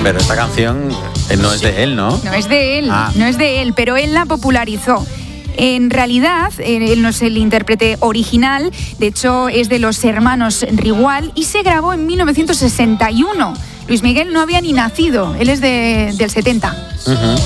Pero esta canción no es de él, ¿no? No es de él, no es de él, pero él la popularizó. En realidad, él no es el intérprete original, de hecho es de los hermanos Rigual y se grabó en 1961. Luis Miguel no había ni nacido, él es del 70.